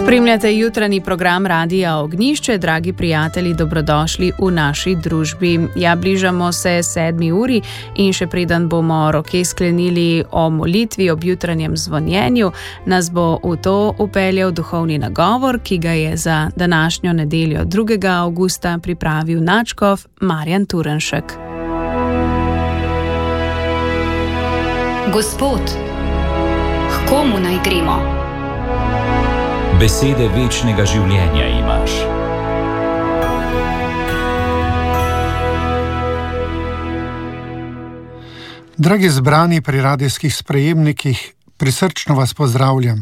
Spremljate jutranji program Radia Ognjišče, dragi prijatelji, dobrodošli v naši družbi. Ja, bližamo se 7. uri in še preden bomo roke sklenili o molitvi ob jutranjem zvonjenju, nas bo v to upeljal duhovni nagovor, ki ga je za današnjo nedeljo 2. avgusta pripravil nadškof Marjan Turnšek. Gospod, k komu naj gremo? Besede večnega življenja imaš. Dragi zbrani pri radijskih sprejemnikih, prisrčno vas pozdravljam.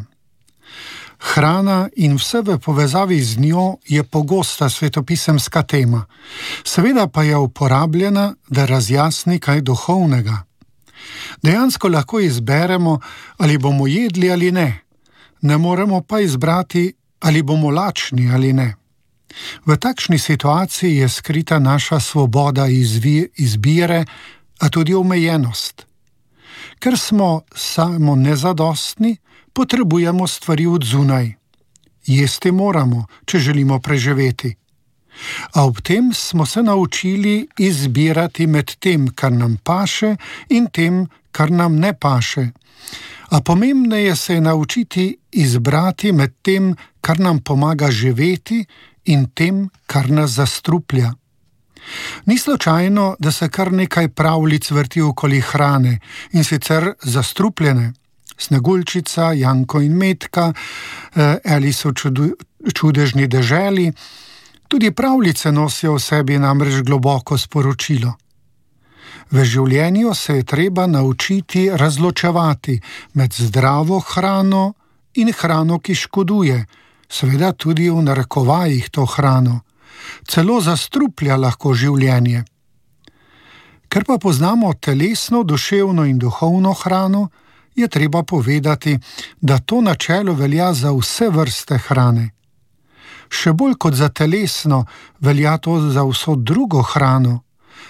Hrana in vse v povezavi z njo je pogosta svetopisemska tema, seveda pa je uporabljena, da razjasni kaj duhovnega. Dejansko lahko izberemo, ali bomo jedli ali ne. Ne moremo pa izbrati, ali bomo lačni ali ne. V takšni situaciji je skrita naša svoboda izbire, a tudi omejenost. Ker smo samo nezadostni, potrebujemo stvari od zunaj. Jesti moramo, če želimo preživeti. A ob tem smo se naučili izbirati med tem, kar nam paše, in tem, kar nam ne paše. A pomembneje se je naučiti izbrati med tem, kar nam pomaga živeti, in tem, kar nas zastruplja. Ni slučajno, da se kar nekaj pravljic vrti okoli hrane, in sicer zastrupljene. Sneguljčica, Janko in Metka, Alice v čudežni deželi. Tudi pravljice nosijo v sebi namreč globoko sporočilo. V življenju se je treba naučiti razločevati med zdravo hrano in hrano, ki škoduje, seveda tudi v narekovajih to hrano. Celo zastruplja lahko življenje. Ker pa poznamo telesno, duševno in duhovno hrano, je treba povedati, da to načelo velja za vse vrste hrane. Še bolj kot za telesno, velja to za vso drugo hrano,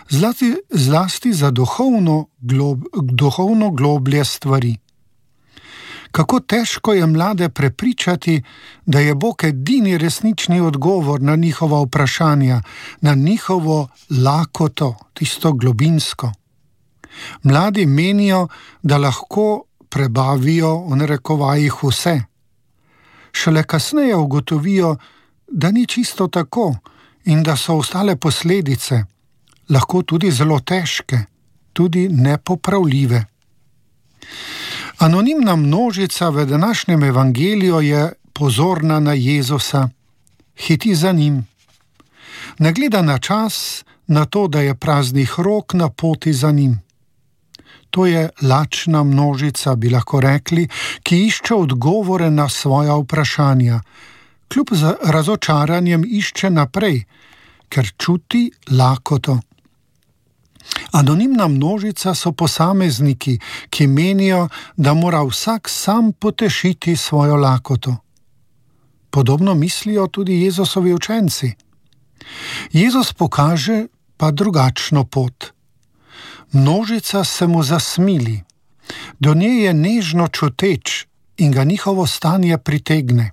zlasti za duhovno globlje stvari. Kako težko je mlade prepričati, da je Bog edini resnični odgovor na njihova vprašanja, na njihovo lakoto, tisto globinsko. Mladi menijo, da lahko prebavijo v narekovajih vse. Šele kasneje ugotovijo, da ni čisto tako in da so ostale posledice, lahko tudi zelo težke, tudi nepopravljive. Anonimna množica v današnjem evangeliju je pozorna na Jezusa, hiti za njim. Ne gleda na čas, na to, da je praznih rok na poti za njim. To je lačna množica, bi lahko rekli, ki išče odgovore na svoja vprašanja. Kljub razočaranjem išče naprej, ker čuti lakoto. Anonimna množica so posamezniki, ki menijo, da mora vsak sam potešiti svojo lakoto. Podobno mislijo tudi Jezusovi učenci. Jezus pokaže pa drugačno pot. Množica se mu zasmili, do nje je nežno čuteč in ga njihovo stanje pritegne.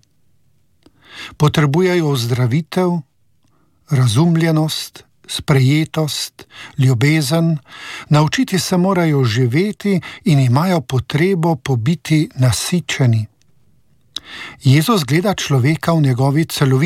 Potrebujejo ozdravitev, razumljenost, sprejetost, ljubezen, naučiti se morajo živeti in imajo potrebo po biti nasičeni. Jezus gleda človeka v njegovi celovitosti.